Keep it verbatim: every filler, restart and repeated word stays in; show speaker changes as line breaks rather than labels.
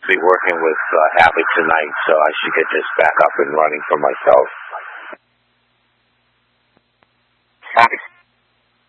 be working with uh, Abby tonight, so I should get this back up and running for myself.
Copy.